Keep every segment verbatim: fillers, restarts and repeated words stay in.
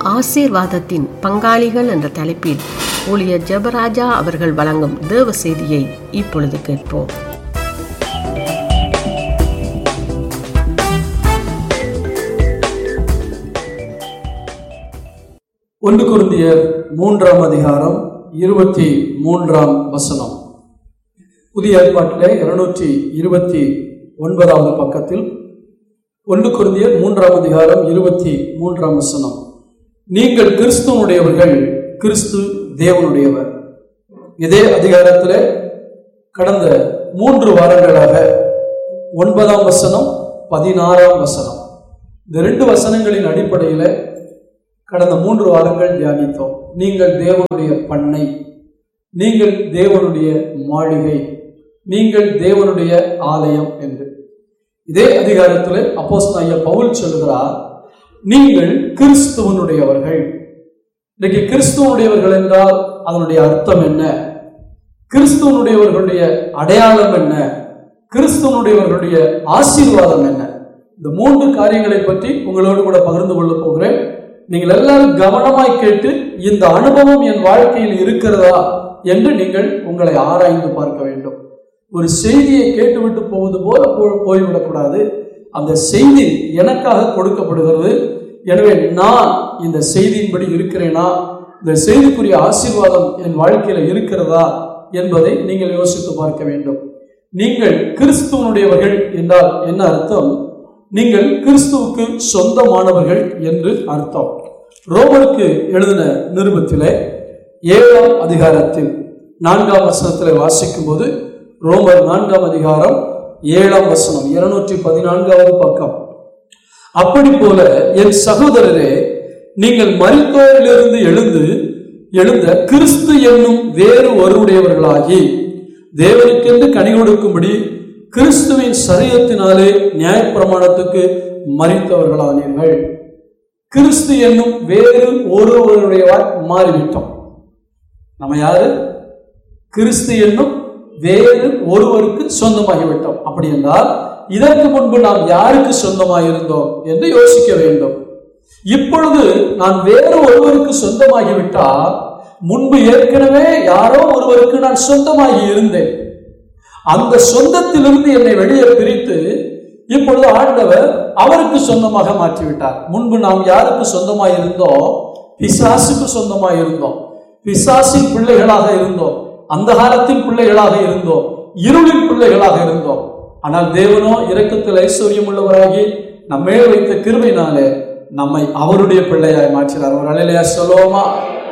ஆசீர்வாதத்தின் பங்காளிகள் என்ற தலைப்பில் ஊழியர் ஜெபராஜா அவர்கள் வழங்கும் தேவ செய்தியை இப்பொழுது கேட்போம். ஒன்று கொரிந்தியர் மூன்றாம் அதிகாரம் இருபத்தி மூன்றாம் வசனம். புதிய ஏற்பாட்டிலே இருநூற்றி இருபத்தி ஒன்பதாவது பக்கத்தில் ஒன்று கொரிந்தியர் மூன்றாம் அதிகாரம் இருபத்தி மூன்றாம் வசனம். நீங்கள் கிறிஸ்துவனுடையவர்கள், கிறிஸ்து தேவனுடையவர். இதே அதிகாரத்தில் கடந்த மூன்று வாரங்களாக ஒன்பதாம் வசனம், பதினாறாம் வசனம், இந்த ரெண்டு வசனங்களின் அடிப்படையில் கடந்த மூன்று வாரங்கள் தியானித்தோம். நீங்கள் தேவனுடைய பண்ணை, நீங்கள் தேவனுடைய மாளிகை, நீங்கள் தேவனுடைய ஆலயம் என்று. இதே அதிகாரத்தில் அப்போஸ்தலனாகிய பவுல் சொல்லுகிறார், நீங்கள் கிறிஸ்துவனுடையவர்கள். இன்னைக்கு கிறிஸ்துவனுடையவர்கள் என்றால் அதனுடைய அர்த்தம் என்ன? கிறிஸ்துவனுடையவர்களுடைய அடையாளம் என்ன? கிறிஸ்துவனுடையவர்களுடைய ஆசீர்வாதம் என்ன? இந்த மூன்று காரியங்களை பற்றி உங்களோடு கூட பகிர்ந்து கொள்ள போகிறேன். நீங்கள் எல்லாரும் கவனமாய் கேட்டு, இந்த அனுபவம் என் வாழ்க்கையில் இருக்கிறதா என்று நீங்கள் உங்களை ஆராய்ந்து பார்க்க வேண்டும். ஒரு செய்தியை கேட்டுவிட்டு போவது போல போய்விடக்கூடாது. அந்த செய்தி எனக்காக கொடுக்கப்படுகிறது. எனவே நான் இந்த செய்தியின்படி இருக்கிறேனா, இந்த செய்திக்குரிய ஆசீர்வாதம் என் வாழ்க்கையில இருக்கிறதா என்பதை நீங்கள் யோசித்து பார்க்க வேண்டும். நீங்கள் கிறிஸ்துவனுடையவர்கள் என்றால் என்ன அர்த்தம்? நீங்கள் கிறிஸ்துவுக்கு சொந்தமானவர்கள் என்று அர்த்தம். ரோமருக்கு எழுதின நிருபத்திலே ஏழாம் அதிகாரத்தில் நான்காம் வசனத்தில் வாசிக்கும் போது, ரோமர் நான்காம் அதிகாரம் ஏழாம் வசனம், இருநூற்றி பதினான்காவது பக்கம். அப்படி போல என் சகோதரரே, நீங்கள் மரித்தோரிலிருந்து எழுந்து எழுந்த கிறிஸ்து என்னும் வேறு ஒருவருடையவர்களாகி தேவனுக்கென்று கனி கொடுக்கும்படி கிறிஸ்துவின் சரீரத்தினாலே நியாயப்பிரமாணத்துக்கு மரித்தவர்களானீர்கள். கிறிஸ்து என்னும் வேறு ஒருவருடையவாய் மாறிவிட்டோம். நம்ம யாரு? கிறிஸ்து என்னும் வேறு ஒருவருக்கு சொந்தமாகிவிட்டோம். அப்படி என்றால் இதற்கு முன்பு நாம் யாருக்கு சொந்தமாக இருந்தோம் என்று யோசிக்க வேண்டும். இப்பொழுது நான் வேறு ஒருவருக்கு சொந்தமாகிவிட்டால், முன்பு ஏற்கனவே யாரோ ஒருவருக்கு நான் சொந்தமாகி இருந்தேன். அந்த சொந்தத்திலிருந்து என்னை வெளியே பிரித்து இப்பொழுது ஆண்டவர் அவருக்கு சொந்தமாக மாற்றிவிட்டார். முன்பு நாம் யாருக்கு சொந்தமாக இருந்தோம்? பிசாசுக்கு சொந்தமாக இருந்தோம். பிசாசின் பிள்ளைகளாக இருந்தோம். அந்தகாரத்தின் பிள்ளைகளாக இருந்தோம். இருளின் பிள்ளைகளாக இருந்தோம். ஆனால் தேவனோ இரக்கத்தில் ஐஸ்வர்யம் உள்ளவராகி நம்மே வைத்த கிருபையினாலே நம்மை அவருடைய பிள்ளையாய் மாற்றினார். ஒரு அல்லேலூயா சொல்லுவோமா?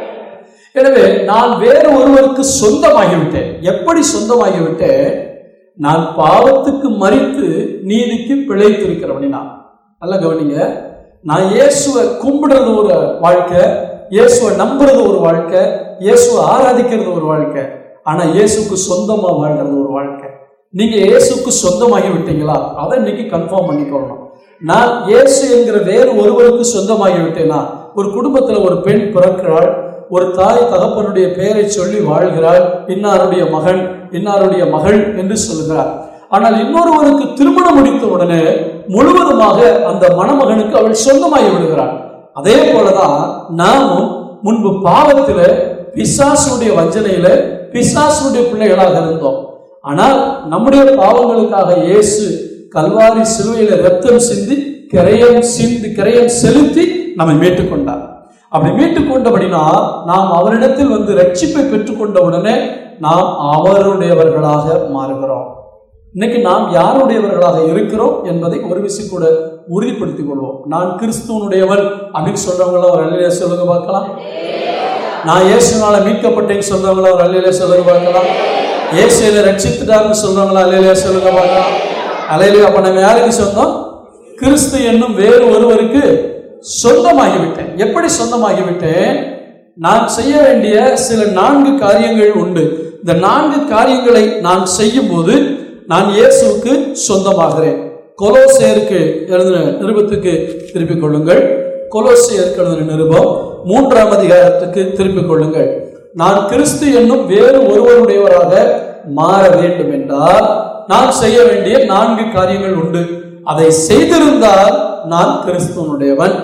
எனவே நான் வேறு ஒருவருக்கு சொந்தமாகிவிட்டேன். எப்படி சொந்தமாகிவிட்டேன்? நான் பாவத்துக்கு மரித்து நீதிக்கு பிழைத்திருக்கிறவனா. நல்ல கவனிங்க. நான் இயேசுவை கும்பிடுறது ஒரு வாழ்க்கை, இயேசுவை நம்புறது ஒரு வாழ்க்கை, இயேசுவை ஆராதிக்கிறது ஒரு வாழ்க்கை. ஆனா இயேசுக்கு சொந்தமா வாழ்றது ஒரு வாழ்க்கை. நீங்க இயேசுக்கு சொந்தமாகி விட்டீங்களா? அதை இன்னைக்கு கன்ஃபார்ம் பண்ணிக்கணும். நான் இயேசு என்கிற வேறு ஒருவருக்கு சொந்தமாகி விட்டேனா? ஒரு குடும்பத்துல ஒரு பெண் பிறக்கிறாள், ஒரு தாய் தகப்பனுடைய பெயரை சொல்லி வாழ்கிறாள், இன்னாருடைய மகன் இன்னாருடைய மகள் என்று சொல்கிறார். ஆனால் இன்னொருவருக்கு திருமணம் முடித்த உடனே முழுவதுமாக அந்த மணமகனுக்கு அவள் சொந்தமாகி விடுகிறாள். அதே போலதான் நாமும் முன்பு பாவத்தில, பிசாசுடைய வஞ்சனையில, பிசாசுடைய பிள்ளைகளாக இருந்தோம். ஆனால் நம்முடைய பாவங்களுக்காக இயேசு கல்வாரி சிலுவையில ரத்தம் சிந்தி கரையம் சிந்தி கரையம் செலுத்தி நம்மை மீட்டுக் கொண்டார். அப்படி மீட்டுக் கொண்டபடினா நாம் அவரிடத்தில் வந்து ரட்சிப்பை பெற்றுக்கொண்ட உடனே நாம் அவருடையவர்களாக மாறுகிறோம். இன்னைக்கு நாம் யாருடையவர்களாக இருக்கிறோம் என்பதை ஒரு விஷயம் கூட உறுதிப்படுத்திக் கொள்வோம். நான் கிறிஸ்துவனுடையவன் அப்படின்னு சொல்றவங்களா ஒரு அல்லேலூயா சொல்லுங்க பார்க்கலாம். நான் இயேசுனால மீட்கப்பட்டேன்னு சொல்றவங்களா ஒரு அல்லேலூயா சொல்லுங்க பார்க்கலாம். இயேசுவை ரட்சித்துட்டாருன்னு சொல்றவங்களா அல்லேலூயா சொல்லுங்க பார்க்கலாம். அல்லேலூயா. அப்ப நம்ம யாருக்கு சொந்தம்? கிறிஸ்து என்னும் வேறு ஒருவருக்கு சொந்தமாகிவிட்டேன். எப்படி சொந்தமாகிவிட்டேன்? நான் செய்ய வேண்டிய சில நான்கு காரியங்கள் உண்டு. இந்த நான்கு காரியங்களை நான் செய்யும் போது நான் இயேசுவுக்கு சொந்தமாகிறேன். கொலோசையருக்கு எழுதின நிருபத்துக்கு திருப்பிக் கொள்ளுங்கள். கொலோசையருக்கு எழுதின நிருபம் மூன்றாம் அதிகாரத்துக்கு திருப்பிக் கொள்ளுங்கள். நான் கிறிஸ்து என்னும் வேறு ஒருவருடையவராக மாற வேண்டும் என்றால் நான் செய்ய வேண்டிய நான்கு காரியங்கள் உண்டு. அதை செய்திருந்தால் நான் கிறிஸ்துவனுடையவன்.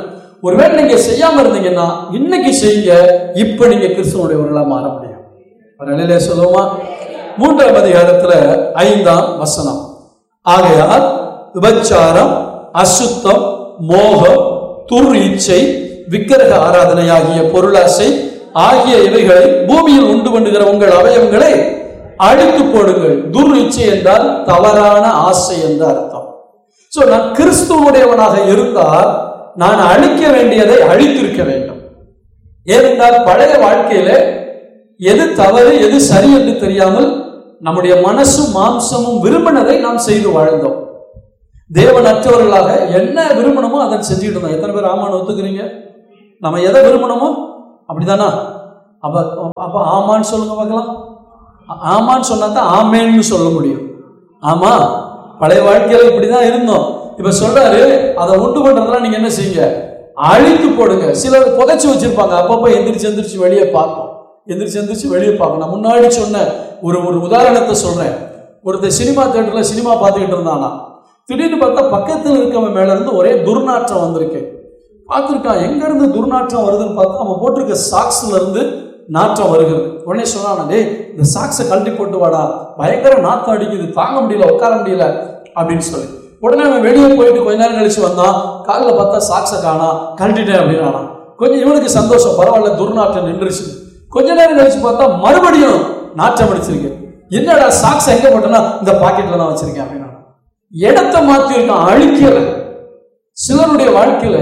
ஒருவேளை நீங்க செய்யாம இருந்தீங்கன்னா இன்னைக்கு செய்யுங்க. இப்ப நீங்க கிறிஸ்துவனுடையவர்களா மாற முடியும். நிலையில சொல்லுவோமா? மூன்றாம் அதிகாரத்துல ஐந்தாம் வசனம், ஆகையால் விபச்சாரம், அசுத்தம், மோகம், துர் இச்சை, விக்கிரக ஆராதனை ஆகிய பொருளாசை ஆகிய இவைகளை பூமியில் உண்டு பண்ணுகிற உங்கள் அவயவங்களை அழித்து போடுங்கள். துர் இச்சை என்றால் தவறான ஆசை என்ற அர்த்தம். சோ நான் கிறிஸ்துவனுடையவனாக இருந்தால் நான் அழிக்க வேண்டியதை அழித்திருக்க வேண்டும். ஏனென்றால் பழைய வாழ்க்கையில எது தவறு எது சரி என்று தெரியாமல் நம்முடைய மனசும் மாம்சமும் விரும்பினதை நாம் செய்து வாழ்ந்தோம். தேவனற்றவர்களாக என்ன விரும்பணுமோ அதை செஞ்சுட்டு இருந்தோம். எத்தனை பேர் ஆமான்னு ஒத்துக்கிறீங்க? நம்ம எதை விரும்பணுமோ அப்படிதானா? அப்ப அப்ப ஆமான்னு சொல்லுங்க பார்க்கலாம். ஆமான்னு சொன்னா தான் ஆமேன்னு சொல்ல முடியும். ஆமா, பழைய வாழ்க்கையில இப்படிதான் இருந்தோம். இப்ப சொல்றாரு, அதை உண்டு பண்றதெல்லாம் நீங்க என்ன செய்யுங்க? அழித்து போடுங்க. சிலர் புதைச்சு வச்சிருப்பாங்க, அப்பப்ப எந்திரிச்சு எந்திரிச்சு வெளியே பார்ப்போம், எந்திரிச்சு எந்திரிச்சு வெளியே பார்க்கணும். நான் முன்னாடி சொன்ன ஒரு ஒரு உதாரணத்தை சொல்றேன். ஒருத்தர் சினிமா தியேட்டர்ல சினிமா பார்த்துக்கிட்டு இருந்தானா, திடீர்னு பார்த்தா பக்கத்தில் இருக்கவன் மேல இருந்து ஒரே துர்நாற்றம் வந்திருக்கு. பார்த்துருக்கான், எங்க இருந்து துர்நாற்றம் வருதுன்னு பார்த்தா அவன் போட்டிருக்க சாக்ஸ்ல இருந்து நாற்றம் வருகிறது. உடனே சொன்னான், டே இந்த சாக்ஸை கழட்டி போட்டு வாடா, பயங்கர நாற்றம் அடிக்குது, தாங்க முடியல, உட்கார முடியல அப்படின்னு சொல்லி. உடனே அவன் வெளியே போயிட்டு கொஞ்ச நேரம் கழிச்சு வந்தான். காலில் பார்த்தா சாக்ஸை காணா, கழட்டிட்டேன் அப்படின்னு. கொஞ்சம் இவனுக்கு சந்தோஷம், பரவாயில்ல துர்நாற்றம் நின்றுச்சு. கொஞ்ச நேரம் கழிச்சு பார்த்தா மறுபடியும் நாற்றம் அடிச்சிருக்கு. என்னடா சாக்ஸ் எங்க போட்டேன்னா இந்த பாக்கெட்ல தான் வச்சிருக்கேன் அப்படின்னா. இடத்தை மாத்தி இருக்கான், அழிக்கல. சிலருடைய வாழ்க்கையில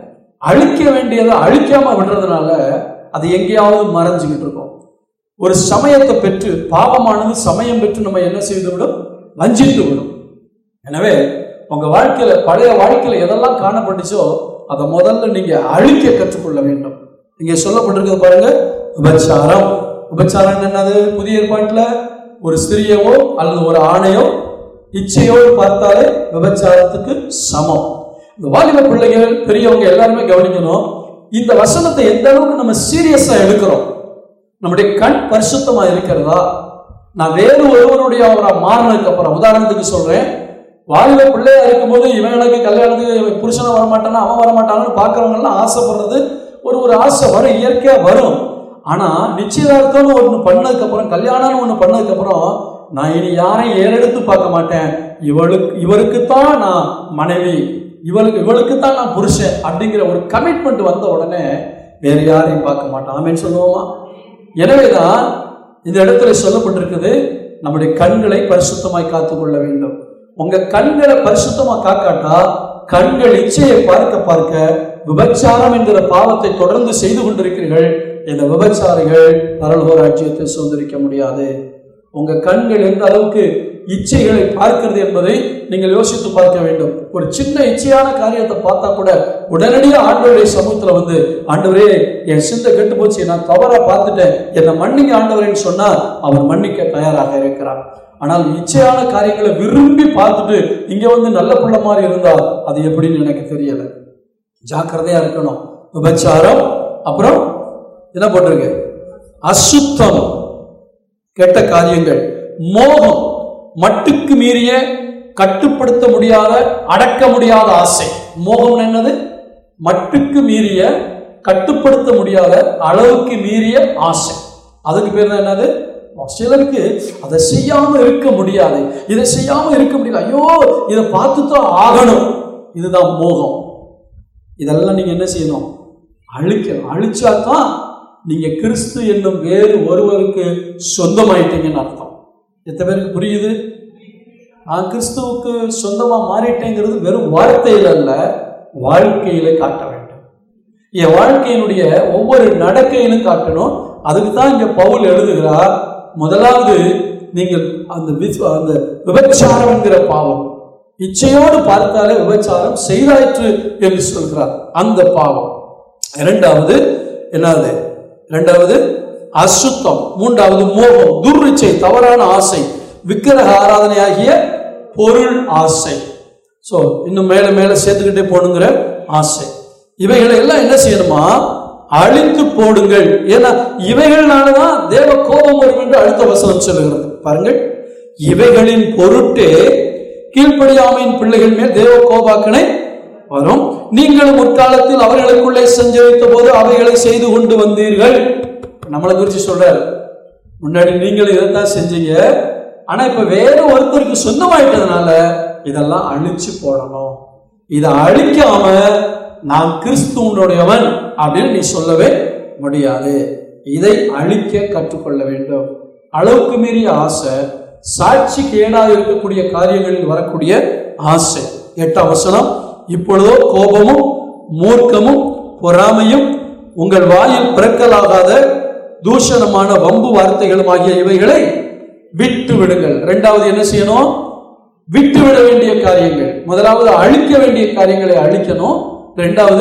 அழிக்க வேண்டியதை அழிக்காம விடுறதுனால அது எங்கேயாவது மறைஞ்சுக்கிட்டு இருக்கும். ஒரு சமயத்தை பெற்று பாவமானது சமயம் பெற்று நம்ம என்ன செய்து விடும்? வஞ்சித்து விடும். எனவே உங்க வாழ்க்கையில பழைய வாழ்க்கையில எதெல்லாம் காணப்பட்டுச்சோ அதை முதல்ல நீங்க அழிக்க கற்றுக்கொள்ள வேண்டும். இங்க சொல்லப்பட்டிருக்கிறது பாருங்க, விபச்சாரம். விபச்சாரம் என்னது? புதிய ஏற்பாட்டுல ஒரு ஸ்திரியவோ அல்லது ஒரு ஆணையோ இச்சையோடு பார்த்தாலே விபச்சாரத்துக்கு சமம். இந்த வாலிப பிள்ளைகள் பெரியவங்க எல்லாருமே கவனிக்கணும். இந்த வசனத்தை எந்த அளவுக்கு நம்ம சீரியஸா எடுக்கிறோம். நம்முடைய கண் பரிசுத்தமா இருக்கிறதா? நான் வேறு ஒருவருடைய அவரை மாறினதுக்கு அப்புறம், உதாரணத்துக்கு சொல்றேன், வாலிப பிள்ளையா இருக்கும் போது இவன் எனக்கு கல்யாணத்துக்கு புருஷனை வரமாட்டானா அவன் வரமாட்டான்னு பாக்குறவங்க எல்லாம் ஆசைப்படுறது ஒரு ஒரு ஆசை வரும், இயற்கையா வரும். ஆனா நிச்சயதார்த்தம்னு ஒண்ணு பண்ணதுக்கு அப்புறம், கல்யாணம்னு ஒண்ணு பண்ணதுக்கு அப்புறம், நான் இனி யாரையும் ஏறெடுத்து பார்க்க மாட்டேன், இவளுக்கு இவருக்குத்தான் நான் மனைவி, இவளுக்கு இவளுக்குத்தான் நான் புருஷன் அப்படிங்கிற ஒரு கமிட்மெண்ட் வந்த உடனே வேற யாரையும் பார்க்க மாட்டான். ஆமென் சொல்லுவோமா? எனவேதான் இந்த இடத்துல சொல்லப்பட்டிருக்குது, நம்முடைய கண்களை பரிசுத்தமாய் காத்துக்கொள்ள வேண்டும். உங்க கண்களை பரிசுத்தமா காக்காட்டா கண்கள் இச்சையை பார்க்க பார்க்க விபச்சாரம் என்கிற பாவத்தை தொடர்ந்து செய்து கொண்டிருக்கிறீர்கள். இந்த விபச்சாரிகள் பரலோக ராஜ்யத்தை சுதந்திரிக்க முடியாது. உங்க கண்கள் எந்த அளவுக்கு இச்சைகளை பார்க்கிறது என்பதை நீங்கள் யோசித்து பார்க்க வேண்டும். ஒரு சின்ன இச்சையான காரியத்தை பார்த்தா கூட உடனடியாக ஆண்டவருடைய சமூகத்துல வந்து, ஆண்டவரே என் சிந்தை கெட்டு போச்சு, நான் தவறா பார்த்துட்டேன், என்னை மன்னிக்க ஆண்டவரேன்னு சொன்னா அவர் மன்னிக்க தயாராக இருக்கிறார். ஆனால் இச்சையான காரியங்களை விரும்பி பார்த்துட்டு இங்க வந்து நல்ல பிள்ளை மாதிரி இருந்தால் அது எப்படின்னு எனக்கு தெரியல. ஜாக்கிரதையா இருக்கணும். விபச்சாரம், அப்புறம் என்ன போட்டிருக்கு? அசுத்தம், கெட்ட காரியங்கள், மோகம், மட்டுக்கு மீறிய கட்டுப்படுத்த முடியாத அடக்க முடியாத ஆசை. மோகம் என்னது? மட்டுக்கு மீறிய கட்டுப்படுத்த முடியாத அளவுக்கு மீறிய ஆசை. அதுக்கு பேர் தான் என்னது? சிலருக்கு அதை செய்யாம இருக்க முடியாது, இதை செய்யாம இருக்க முடியல, ஐயோ இதை பார்த்துதான் ஆகணும், இதுதான் மோகம். இதெல்லாம் நீங்க என்ன செய்யணும்? அழிக்கணும். அழிச்சாதான் நீங்க கிறிஸ்து என்னும் வேறு ஒருவருக்கு சொந்தமாயிட்டீங்கன்னு அர்த்தம். எத்தனை பேருக்கு புரியுது? நான் கிறிஸ்துவுக்கு சொந்தமா மாறிட்டேங்கிறது வெறும் வார்த்தையில அல்ல, வாழ்க்கையில காட்ட வேண்டும். என் வாழ்க்கையினுடைய ஒவ்வொரு நடக்கையிலும் காட்டணும். அதுக்கு தான் இங்க பவுல் எழுதுகிறார், முதலாவது நீங்கள் அந்த அந்த விபச்சாரம் என்கிற பாவம், இச்சையோடு பார்த்தாலே விபச்சாரம் செய்தாயிற்று என்று சொல்கிறார், அந்த பாவம். இரண்டாவது என்னது? இரண்டாவது அசுத்தம். மூன்றாவது மோகம், துர்ரிச்சை, தவறான ஆசை, விக்கிரக ஆராதனை ஆகிய பொருள் ஆசை. சோ இன்னும் மேல மேல சேர்த்துக்கிட்டே போடுங்கிற ஆசை. இவைகளை எல்லாம் என்ன செய்யணுமா? அழித்து போடுங்கள். ஏன்னா இவைகள்னாலதான் தேவ கோபம் வரும் என்று அடுத்த வசனம் சொல்லுகிறது. பாருங்கள், இவைகளின் பொருட்டே கீழ்ப்படியாமையின் பிள்ளைகள் மேல் தேவ கோபாக்கனை வரும். நீங்களும் முற்காலத்தில் அவர்களுக்குள்ளே சஞ்சரித்த போது அவைகளை செய்து கொண்டு வந்தீர்கள். நம்மளை குறிச்சு சொல்றாரு, முன்னாடி நீங்கள் இதைத்தான் செஞ்சீங்க, ஆனா இப்ப வேற ஒருத்தருக்கு சொந்தமாயிட்டதுனால இதெல்லாம் அழிச்சு போடணும். இதை அழிக்காம நான் கிறிஸ்துவனுடையவன் அப்படின்னு நீ சொல்லவே முடியாது. இதை அழிக்க கற்றுக்கொள்ள வேண்டும். அளவுக்கு மீறிய ஆசை, சாட்சி கேடாக இருக்கக்கூடிய காரியங்களில் வரக்கூடிய ஆசை. எட்டாம் வசனம், இப்பொழுதோ கோபமும் மூர்க்கமும் பொறாமையும் உங்கள் வாயில் பிறக்கலாகாத தூஷணமான வம்பு வார்த்தைகளும் ஆகிய இவைகளை விட்டு விடுங்கள். இரண்டாவது என்ன செய்யணும்? விட்டு விட வேண்டிய காரியங்கள். முதலாவது அழிக்க வேண்டிய காரியங்களை அழிக்கணும். இரண்டாவது,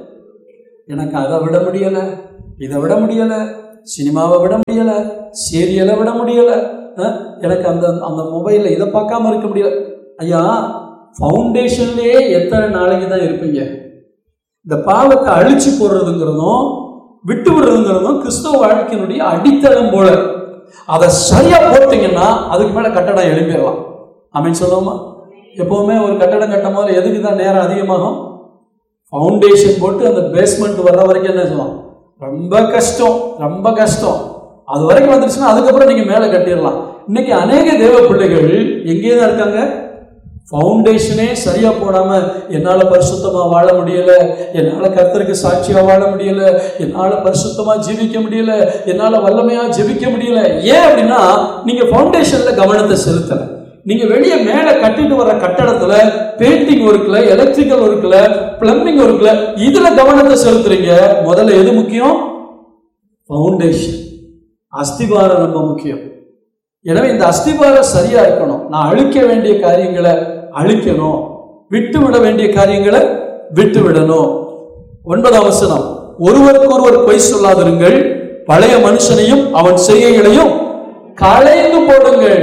எனக்கு அதை விட முடியல, இதை விட முடியல, சினிமாவை விட முடியல, சீரியலை விட முடியல, எனக்கு அந்த அந்த மொபைல்ல இதை பார்க்காம இருக்க முடியல. ஐயா, ஃபவுண்டேஷன்லயே எத்தனை நாளைக்கு தான் இருப்பீங்க? இந்த பாவத்தை அழிச்சு போடுறதுங்கிறதும் விட்டு விடுறதுங்கிறதும் கிறிஸ்தவ வாழ்க்கையினுடைய அடித்தளம் போல. அதை சரியா போட்டீங்கன்னா அதுக்கு மேல கட்டடம் எழுப்பிடலாம். ஆமென் சொல்லுவோமா? எப்பவுமே ஒரு கட்டடம் கட்டும் போது எதுக்கு தான் நேரம் அதிகமாகும்? ஃபவுண்டேஷன் போட்டு அந்த பேஸ்மெண்ட் வர்ற வரைக்கும் என்ன செய்வோம்? ரொம்ப கஷ்டம், ரொம்ப கஷ்டம். அது வரைக்கும் வந்துருச்சுன்னா அதுக்கப்புறம் நீங்க மேல கட்டிடலாம். இன்னைக்கு அநேக தேவ பிள்ளைகள் எங்கேயே தான் இருக்காங்க? ஃபவுண்டேஷனே சரியா போடாம, என்னால பரிசுத்தமா வாழ முடியல, என்னால கர்த்தருக்கு சாட்சியா வாழ முடியல, என்னால பரிசுத்தமா ஜீவிக்க முடியல, என்னால வல்லமையா ஜெபிக்க முடியல. ஏன் அப்படின்னா நீங்க ஃபவுண்டேஷன்ல கவனத்தை செலுத்தல. நீங்க வெளியே மேல கட்டிட்டு வர்ற கட்டடத்துல பெயிண்டிங் ஒர்க்ல, எலக்ட்ரிக்கல் ஒர்க்ல, பிளம்பிங் ஒர்க்ல இதுல கவனத்தை செலுத்துறீங்க. முதல்ல எது முக்கியம்? ஃபவுண்டேஷன், அஸ்திபாரம் ரொம்ப முக்கியம். எனவே இந்த அஸ்திபாரம் சரியா இருக்கணும். நான் அழிக்க வேண்டிய காரியங்களை அழிக்கணும், விட்டு விட வேண்டிய காரியங்களை விட்டு விடணும். ஒன்பதாம் வசனம், ஒருவருக்கு ஒருவர் பொய் சொல்லாதிருங்கள், பழைய மனுஷனையும் அவன் செய்கைகளையும் களைந்து போடுங்கள்.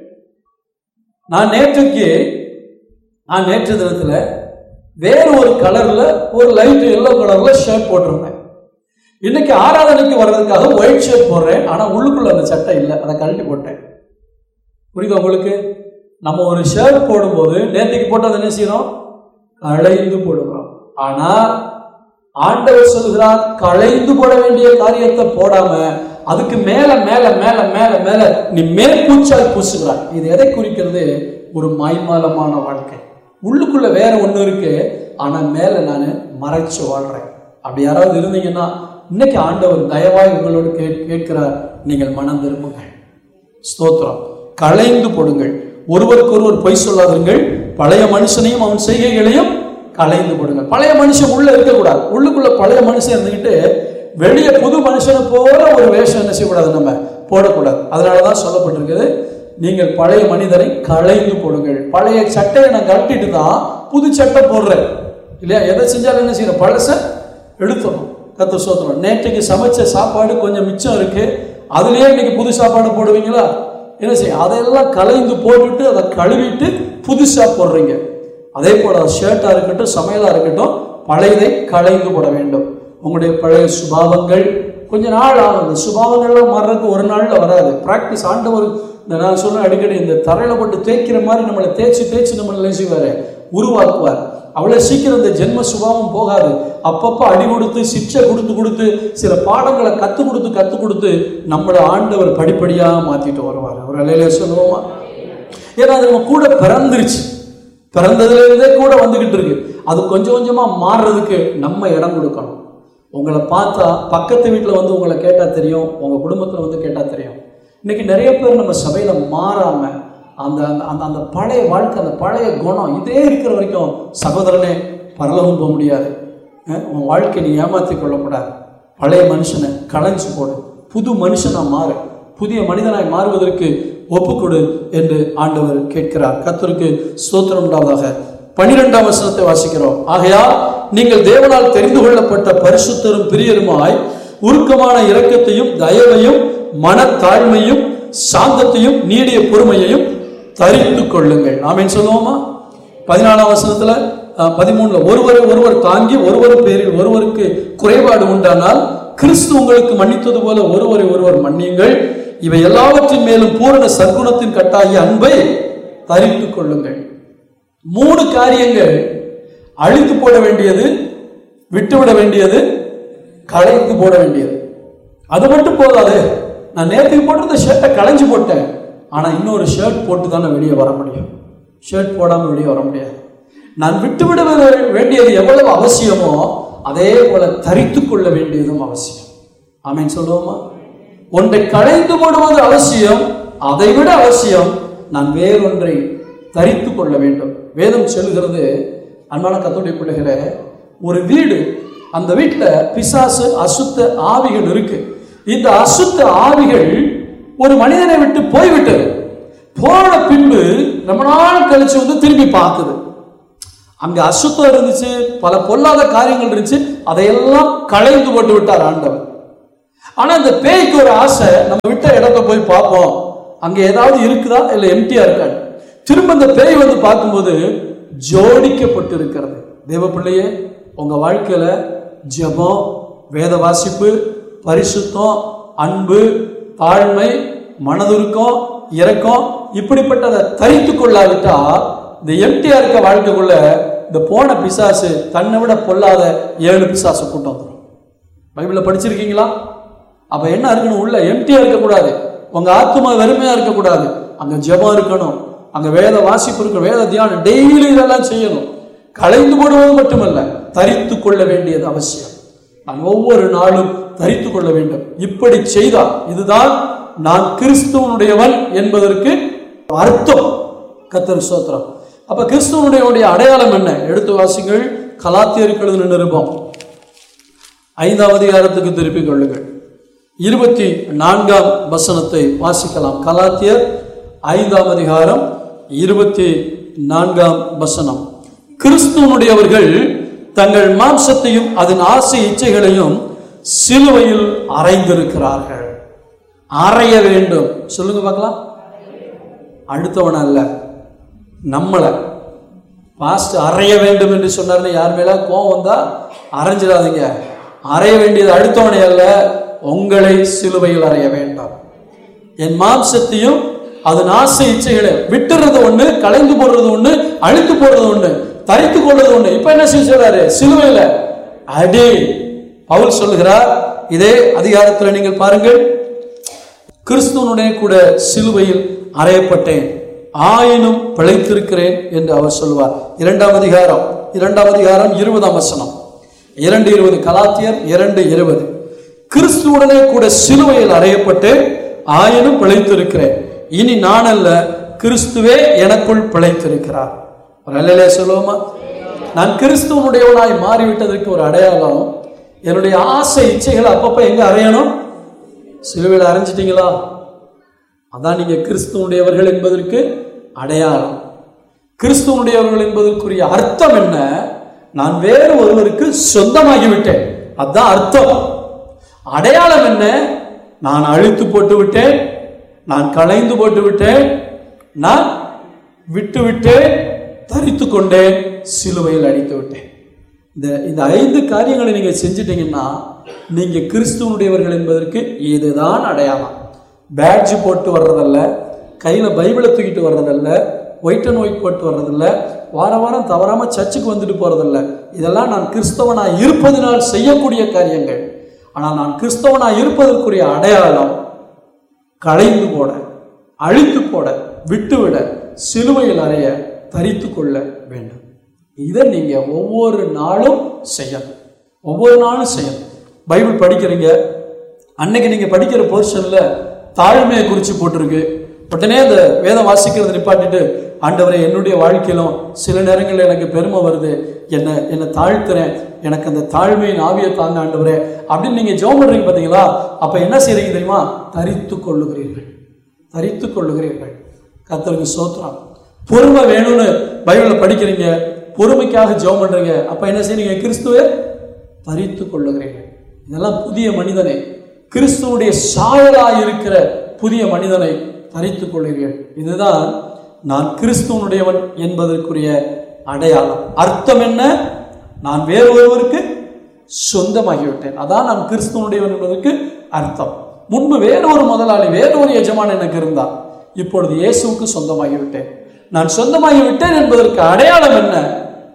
நான் நேற்றுக்கு நான் நேற்று தினத்துல வேற ஒரு கலர்ல ஒரு லைட் எல்லோ கலர்ல ஷர்ட் போட்டிருந்தேன். இன்னைக்கு ஆராதனைக்கு வர்றதுக்காக ஒயிட் ஷர்ட் போடுறேன், ஆனா உள்ளுக்குள்ள அந்த சட்டை இல்லை, அதை கழட்டி போட்டேன். புரியுதா உங்களுக்கு? நம்ம ஒரு ஷர்ட் போடும்போது நேற்றுக்கு போட்டது என்ன செய்யறோம்? களைந்து போடுகிறோம். ஆனா ஆண்டவர் சொல்கிறார், களைந்து போட வேண்டிய காரியத்தை போடாம அதுக்கு மேல மேல மேல மேல மேல நீ மேற்பூச்சால் பூசுகிறாய். இது எதை குறிக்கிறது? ஒரு மாய்மாலமான வாழ்க்கை. உள்ளுக்குள்ள வேற ஒண்ணு இருக்கு, ஆனா மேல நான் மறைச்சு வாழ்றேன். அப்படி யாராவது இருந்தீங்கன்னா இன்னைக்கு ஆண்டவர் தயவாய் உங்களோடு கேட்கிறார், நீங்கள் மனம் திரும்புங்கள். ஸ்தோத்திரம். களைந்து போடுங்கள், ஒருவருக்கு ஒருவர் பொய் சொல்லாதீர்கள், பழைய மனுஷனையும் அவன் செய்கைகளையும் களைந்து போடுங்கள். பழைய மனுஷன் உள்ள இருக்கக்கூடாது. உள்ளுக்குள்ள பழைய மனுஷன் இருந்துகிட்டு வெளியே புது மனுஷனை போல ஒரு வேஷம் என்ன செய்யக்கூடாது, நம்ம போடக்கூடாது. அதனாலதான் சொல்லப்பட்டிருக்குது, நீங்கள் பழைய மனிதரை களைந்து போடுங்கள். பழைய சட்டையை நான் கட்டிட்டு தான் புது சட்டை போடுறேன் இல்லையா? எதை செஞ்சாலும் என்ன செய்யணும்? பழச எடுத்துடும். கர்த்தர் ஸ்தோத்திரம். நேற்றுக்கு சமைச்ச சாப்பாடு கொஞ்சம் மிச்சம் இருக்கு, அதுலயே இன்னைக்கு புது சாப்பாடு போடுவீங்களா? என்ன செய்ய? அதெல்லாம் களைந்து போட்டுட்டு அதை கழுவிட்டு புதுசா போடுறீங்க. அதே போல ஷர்ட்டா இருக்கட்டும், சமையலா இருக்கட்டும், பழையதை களைந்து போட வேண்டும். உங்களுடைய பழைய சுபாவங்கள் கொஞ்ச நாள் ஆகும். இந்த சுபாவங்கள்லாம் மாறுறதுக்கு ஒரு நாள்ல வராது. பிராக்டிஸ். ஆண்டவர் இந்த நான் சொல்ல அடிக்கடி இந்த தரையில போட்டு தேய்க்கிற மாதிரி நம்மளை தேய்ச்சி தேய்ச்சி நம்மளை செய்வாரு, உருவாக்குவார். அவ்வளவு சீக்கிரம் இந்த ஜென்ம சுபாவம் போகாது. அப்பப்போ அடி கொடுத்து சிக்ஷை கொடுத்து கொடுத்து சில பாடங்களை கத்து கொடுத்து கத்து கொடுத்து நம்மளை ஆண்டவர் படிப்படியா மாத்திட்டு வருவார். ஒரு அலையில சொல்லுவோமா? ஏன்னா அது நம்ம கூட பிறந்துருச்சு, பிறந்ததுல இருந்தே கூட வந்துகிட்டு இருக்கு. அது கொஞ்சம் கொஞ்சமா மாறுறதுக்கு நம்ம இடம் கொடுக்கணும். உங்களை பார்த்தா பக்கத்து வீட்டில் வந்து உங்களை கேட்டா தெரியும், உங்க குடும்பத்தில் வந்து கேட்டா தெரியும். இன்னைக்கு நிறைய பேர் நம்ம சபையில மாறாம அந்த அந்த அந்த பழைய வாழ்க்கை, அந்த பழைய குணம் இதே இருக்கிற வரைக்கும் சகோதரனே பரலவும் போக முடியாது. உன் வாழ்க்கை நீ ஏமாற்றி கொள்ளக்கூடாது. பழைய மனுஷனை களைஞ்சு போடு, புது மனுஷனா மாறு, புதிய மனிதனாய் மாறுவதற்கு ஒப்புக்கொடு என்று ஆண்டவர் கேட்கிறார். கர்த்தருக்கு ஸ்தோத்திரம் உண்டாவதாக. பன்னிரெண்டாம் வசனத்தை வாசிக்கிறோம். ஆகையால் நீங்கள் தேவனால் தெரிந்து கொள்ளப்பட்ட பரிசுத்தரும் பிரியருமாய் உருக்கமான இரக்கத்தையும் தயவையும் மனத்தாழ்மையும் சாந்தத்தையும் நீடிய பொறுமையையும் தரித்து கொள்ளுங்கள். ஆமென் சொல்லுவோமா? பதினாலாம் வசனத்துல பதிமூணுல ஒருவரை ஒருவர் தாங்கி ஒருவர் பேரில் ஒருவருக்கு குறைபாடு உண்டானால் கிறிஸ்து உங்களுக்கு மன்னித்தது போல ஒருவரை ஒருவர் மன்னியுங்கள். இவை எல்லாவற்றின் மேலும் பூரண சற்குணத்தின் கட்டாகிய அன்பை தரித்து கொள்ளுங்கள். மூணு காரியங்கள் அழித்து போட வேண்டியது, விட்டுவிட வேண்டியது, களைந்து போட வேண்டியது. அது மட்டும் போதாது. நான் நேற்றுக்கு போட்டிருந்த ஷர்ட்டை களைஞ்சு போட்டேன், ஆனா இன்னொரு ஷர்ட் போட்டு தானே வெளியே வர முடியும். ஷர்ட் போடாம வெளியே வர முடியாது. நான் விட்டுவிட வேண்டியது எவ்வளவு அவசியமோ அதே போல தரித்து கொள்ள வேண்டியதும் அவசியம். ஆமேன் சொல்லுவோமா? ஒன்றை களைந்து போடுவது அவசியம், அதை விட அவசியம் நான் வேறொன்றை தரித்து கொள்ள வேண்டும். வேதம் சொல்லுகிறது, அன்பான கர்த்தருடைய பிள்ளைகளே, ஒரு வீடு, அந்த வீட்டில் பிசாசு அசுத்த ஆவிகள் இருக்கு. இந்த அசுத்த ஆவிகள் ஒரு மனிதனை விட்டு போய்விட்டது. போன பின்பு ரொம்ப நாள் கழிச்சு வந்து திரும்பி பார்க்குது. அங்க அசுத்தம் இருந்துச்சு, பல பொல்லாத காரியங்கள் இருந்துச்சு, அதையெல்லாம் களைந்து போட்டு விட்டார் ஆண்டவர். ஆனா இந்த பேய்க்கு ஒரு ஆசை, நம்ம விட்ட இடத்தை போய் பார்ப்போம், அங்க ஏதாவது இருக்குதா இல்ல எம்டியா இருக்காது. திரும்ப இந்த பேய் வந்து பார்க்கும்போது ஜோடிக்கப்பட்டு இருக்கிறது. தேவ பிள்ளையே, உங்க வாழ்க்கையில ஜெபம், வேத வாசிப்பு, பரிசுத்தம், அன்பு, தாழ்மை, மனதுருக்கம், இரக்கம், இப்படிப்பட்டதை தரித்து கொள்ளாவிட்டா இந்த எம்டியா இருக்க வாழ்க்கைக்குள்ள இந்த போன பிசாசு தன்னை விட பொல்லாத ஏழு பிசாசு கூட்டம் வந்துடும். பைபிள படிச்சிருக்கீங்களா? அப்ப என்ன இருக்கணும்? உள்ள எம்டியா இருக்கக்கூடாது, உங்க ஆத்துமா வெறுமையா இருக்கக்கூடாது. அங்க ஜெபம் இருக்கணும், அங்க வேத வாசிப்பு இருக்கணும், வேத தியானம், டெய்லி இதெல்லாம் செய்யணும். களைந்து போடுவது மட்டுமல்ல, தரித்து கொள்ள வேண்டியது அவசியம். நான் ஒவ்வொரு நாளும் தரித்து கொள்ள வேண்டும். இப்படி செய்தால் இதுதான் நான் கிறிஸ்துவனுடையவன் என்பதற்கு அர்த்தம். கர்த்தர் ஸ்தோத்திரம். அப்ப கிறிஸ்துவனுடைய அடையாளம் என்ன? எடுத்து வாசிங்கள். கலாத்தியருக்கு எழுதின நிருபம் ஐந்தாவது அதிகாரத்துக்கு திருப்பிக் கொள்ளுங்கள். இருபத்தி நான்காம் வசனத்தை வாசிக்கலாம். கலாத்தியர் ஐந்தாம் அதிகாரம் இருபத்தி நான்காம் வசனம். கிறிஸ்துவனுடையவர்கள் தங்கள் மாம்சத்தையும் அதன் ஆசை இச்சைகளையும் சிலுவையில் அறைந்திருக்கிறார்கள். அறைய வேண்டும். சொல்லுங்க பார்க்கலாம். அடுத்தவன அல்ல, நம்மள. பாஸ்ட் அறைய வேண்டும் என்று சொன்னார்னு யார் மேல கோவம் வந்தா அரைஞ்சிடாதீங்க. அறைய வேண்டியது அடுத்தவனை அல்ல, உங்களை சிலுவையில் அறைய வேண்டாம். என் மாம்சத்தையும் அதன் ஆசை இச்சைகளை விட்டுறது ஒண்ணு, கலைந்து போடுறது ஒண்ணு, அழித்து போடுறது ஒண்ணு, தரித்து கொள்வது ஒண்ணு. இப்ப என்ன சொல்றாரு? சிலுவையில அடி. பவுல் சொல்லுகிறார், இதே அதிகாரத்தில் நீங்கள் பாருங்கள், கிறிஸ்துவனுடைய கூட சிலுவையில் அறையப்பட்டேன், ஆயினும் பிழைத்திருக்கிறேன் என்று அவர் சொல்வார். இரண்டாம் அதிகாரம் இரண்டாம் அதிகாரம் இருபதாம் வசனம், இரண்டு இருபது. கலாத்தியர் இரண்டு இருபது. கிறிஸ்துவுடனே கூட சிலுவையில் அறையப்பட்டு ஆயினும் பிழைத்திருக்கிறேன், இனி நான் அல்ல, கிறிஸ்துவே எனக்குள் பிழைத்திருக்கிறார். ஒரு அல்லேலூயா சொல்லுவோமா? நான் கிறிஸ்துவனுடையவனாய் மாறிவிட்டதற்கு ஒரு அடையாளம், என்னுடைய ஆசை இச்சைகளை அப்பப்ப எங்க அறையணும்? சிலுவையில் அரைஞ்சிட்டீங்களா? அதான் நீங்க கிறிஸ்துவனுடையவர்கள் என்பதற்கு அடையாளம். கிறிஸ்துவனுடையவர்கள் என்பதற்குரிய அர்த்தம் என்ன? நான் வேறு ஒருவருக்கு சொந்தமாகிவிட்டேன், அதுதான் அர்த்தம். அடையாளம் என்ன? நான் அழித்து போட்டு விட்டேன், நான் களைந்து போட்டு விட்டேன், நான் விட்டு விட்டேன், தரித்து கொண்டேன், சிலுவையில் அடித்து விட்டேன். இந்த இந்த ஐந்து காரியங்களை நீங்க செஞ்சிட்டீங்கன்னா நீங்க கிறிஸ்துவனுடையவர்கள் என்பதற்கு இதுதான் அடையாளம். பேட்ஜ் போட்டு வர்றதல்ல, கையில பைபிளை தூக்கிட்டு வர்றதல்ல, ஒயிட் அண்ட் ஒயிட் போட்டு வர்றதில்ல, வார வாரம் தவறாம சர்ச்சுக்கு வந்துட்டு போறதில்ல. இதெல்லாம் நான் கிறிஸ்தவனாய் இருப்பதனால் செய்யக்கூடிய காரியங்கள். ஆனால் நான் கிறிஸ்தவனாய் இருப்பதற்குரிய அடையாளம் களைந்து போட, அழித்து போட, விட்டுவிட, சிலுவையில் அறைய, தரித்து கொள்ள வேண்டும். இதை நீங்க ஒவ்வொரு நாளும் செய்யணும். ஒவ்வொரு நாளும் செய்யணும். பைபிள் படிக்கிறீங்க, அன்னைக்கு நீங்க படிக்கிற போர்ஷன்ல தாழ்மையை குறித்து போட்டிருக்கு. உடனே அந்த வேதம் வாசிக்கிறத நிப்பாட்டிட்டு, ஆண்டவரே என்னுடைய வாழ்க்கையிலும் சில நேரங்களில் எனக்கு பெருமை வருது, என்ன என்னை தாழ்த்துறேன், எனக்கு அந்த தாழ்மையின் ஆவியை தாங்க ஆண்டவரே அப்படின்னு நீங்க ஜெபம் பண்றீங்க பார்த்தீங்களா? அப்ப என்ன செய்றீங்க தெரியுமா? தரித்து கொள்ளுகிறீர்கள், தரித்து கொள்ளுகிறீர்கள். கர்த்தருக்கு ஸ்தோத்திரம். பொறுமை வேணும்னு பைபிள படிக்கிறீங்க, பொறுமைக்காக ஜெபம் பண்றீங்க. அப்ப என்ன செய்றீங்க? கிறிஸ்துவை தரித்து கொள்ளுகிறீர்கள். இதெல்லாம் புதிய மனிதனை, கிறிஸ்துவுடைய சாயலாய் இருக்கிற புதிய மனிதனை தரித்துக் கொள்கிறீர்கள். இதுதான் நான் கிறிஸ்துவனுடையவன் என்பதற்குரிய அடையாளம். அர்த்தம் என்ன? நான் வேறு ஒருவருக்கு சொந்தமாகிவிட்டேன். அதான் நான் கிறிஸ்துவனுடையவன் என்பதற்கு அர்த்தம். முன்பு வேறு ஒரு முதலாளி, வேறு ஒரு எஜமான் எனக்கு இருந்தார், இப்பொழுது இயேசுவுக்கு சொந்தமாகிவிட்டேன். நான் சொந்தமாகிவிட்டேன் என்பதற்கு அடையாளம் என்ன?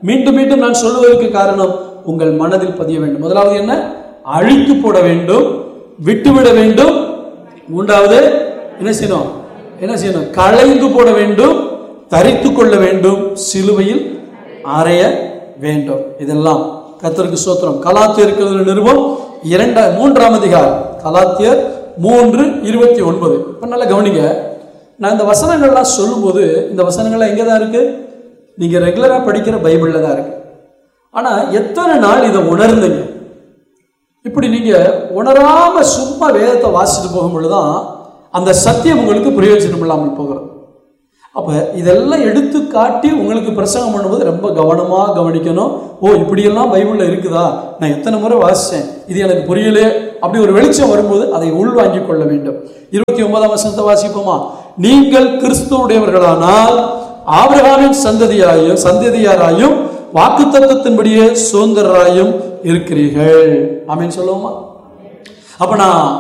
மீண்டும் மீண்டும் நான் சொல்வதற்கு காரணம் உங்கள் மனதில் பதிய வேண்டும். முதலாவது என்ன? அழித்து போட வேண்டும், விட்டுவிட வேண்டும். மூன்றாவது என்ன செய்யணும்? என்ன செய்யணும்? களைந்து போட வேண்டும், தரித்து கொள்ள வேண்டும், சிலுவையில் அறைய வேண்டும். இதெல்லாம் கர்த்தருக்கு ஸ்தோத்திரம். கலாத்தியர் நிருபம் இரண்டாம் மூன்றாம் அதிகாரம், கலாத்தியர் மூன்று இருபத்தி ஒன்பது. இப்ப நல்லா கவனிங்க. நான் இந்த வசனங்கள்லாம் சொல்லும்போது இந்த வசனங்கள்லாம் எங்கே தான் இருக்கு? நீங்க ரெகுலரா படிக்கிற பைபிள்ல தான் இருக்கு. ஆனா எத்தனை நாள் இதை உணர்ந்தீங்க? இப்படி நீங்க உணராம சும்மா வேதத்தை வாசிட்டு போகும்பொழுதுதான் அந்த சத்தியம் உங்களுக்கு பிரயோஜனம் இல்லாமல் போகிறது. அப்ப இதெல்லாம் எடுத்து காட்டி உங்களுக்கு பிரசங்கம் பண்ணும்போது ரொம்ப கவனமா கவனிக்கணும். ஓ, இப்படியெல்லாம் பைபிள்ல இருக்குதா, நான் எத்தனை முறை வாசிச்சேன், இது எனக்கு புரியலே, அப்படி ஒரு வெளிச்சம் வரும்போது அதை உள்வாங்கிக் கொள்ள வேண்டும். இருபத்தி ஒன்பதாம் வசனத்தை வாசிப்போமா? நீங்கள் கிறிஸ்துவுடையவர்களானால் ஆபிரகாமின் சந்ததியாயும் சந்ததியாராயும் வாக்குத்தத்தத்தின்படியே சுதந்திரராயும் இருக்கிறீர்கள். ஆமென் சொல்லுவோமா? அப்ப நான்